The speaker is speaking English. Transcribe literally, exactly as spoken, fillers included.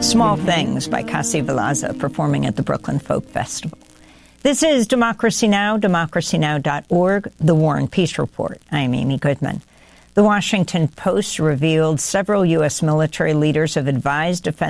Small Things by Cassie Velasza, performing at the Brooklyn Folk Festival. This is Democracy Now!, democracy now dot org, The War and Peace Report. I'm Amy Goodman. The Washington Post revealed several U S military leaders have advised defense